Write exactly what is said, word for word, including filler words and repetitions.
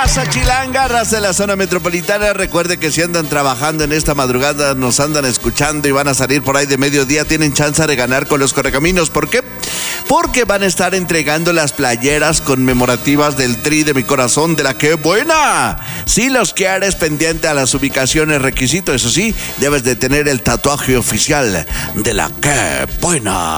Raza chilanga, raza de la zona metropolitana, recuerde que si andan trabajando en esta madrugada, nos andan escuchando y van a salir por ahí de mediodía, tienen chance de ganar con los Correcaminos. ¿Por qué? Porque van a estar entregando las playeras conmemorativas del Tri de mi corazón, de la que buena. Si los quieres pendiente a las ubicaciones, requisito, eso sí, debes de tener el tatuaje oficial de la que buena.